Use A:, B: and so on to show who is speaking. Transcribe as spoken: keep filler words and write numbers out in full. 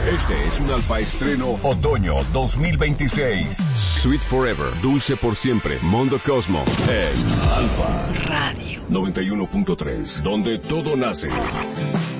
A: Este es un Alfa Estreno
B: Otoño dos mil veintiséis.
A: Sweet Forever, dulce por siempre, Mondo Cosmo, en Alfa
C: Radio
A: noventa y uno punto tres, donde todo nace.